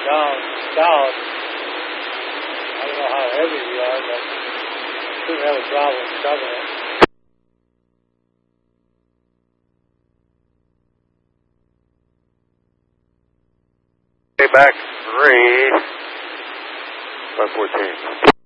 down south. I don't know how heavy we are, but shouldn't have a problem shoving it. Back 3, 514.